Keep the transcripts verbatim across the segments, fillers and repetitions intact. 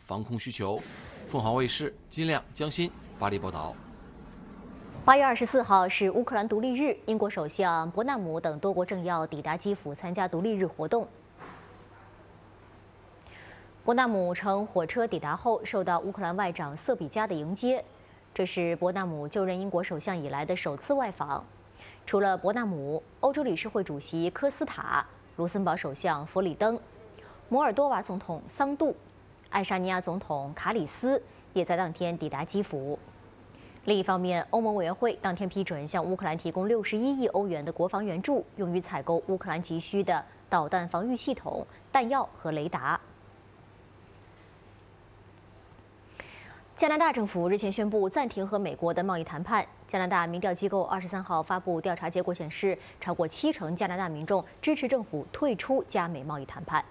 防空需求。凤凰卫视金亮、江欣巴黎报道。 八月二十四号是乌克兰独立日，英国首相伯纳姆等多国政要抵达基辅参加独立日活动。伯纳姆乘火车抵达后，受到乌克兰外长瑟比加的迎接。这是伯纳姆就任英国首相以来的首次外访。除了伯纳姆，欧洲理事会主席科斯塔、卢森堡首相弗里登、摩尔多瓦总统桑杜、爱沙尼亚总统卡里斯也在当天抵达基辅。另一方面，欧盟委员会当天批准向乌克兰提供六十一亿欧元的国防援助，用于采购乌克兰急需的导弹防御系统、弹药和雷达。加拿大政府日前宣布暂停和美国的贸易谈判。加拿大民调机构二十三号发布调查结果显示，超过七成加拿大民众支持政府退出加美贸易谈判。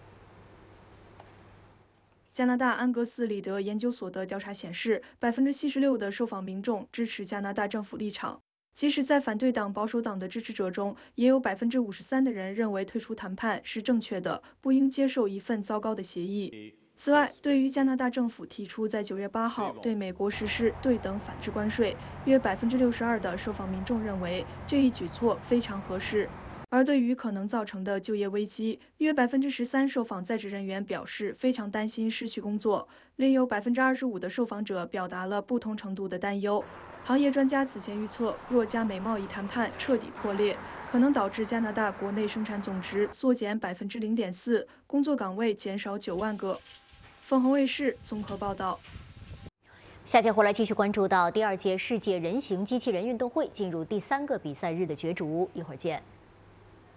加拿大安格斯里德研究所的调查显示，百分之七十六的受访民众支持加拿大政府立场。即使在反对党保守党的支持者中，也有百分之五十三的人认为退出谈判是正确的，不应接受一份糟糕的协议。此外，对于加拿大政府提出在九月八号对美国实施对等反制关税，约百分之六十二的受访民众认为这一举措非常合适。而对于可能造成的就业危机，约百分之十三受访在职人员表示非常担心失去工作，另有百分之二十五的受访者表达了不同程度的担忧。行业专家此前预测，若加美贸易谈判彻底破裂，可能导致加拿大国内生产总值缩减百分之零点四，工作岗位减少九万个。凤凰卫视综合报道。 下节回来继续关注到第二届世界人形机器人运动会进入第三个比赛日的角逐，一会儿见。